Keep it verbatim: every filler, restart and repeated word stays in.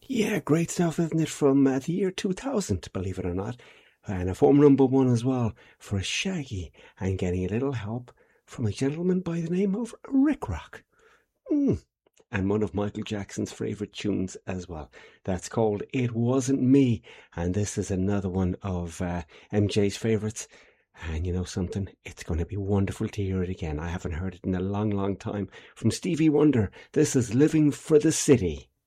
Yeah, great stuff, isn't it? From uh, the year two thousand, believe it or not. And a former number one as well for a Shaggy and getting a little help from a gentleman by the name of Rick Rock. Mm. And one of Michael Jackson's favourite tunes as well. That's called It Wasn't Me. And this is another one of uh, M J's favourites. And you know something? It's going to be wonderful to hear it again. I haven't heard it in a long, long time. From Stevie Wonder, this is Living for the City.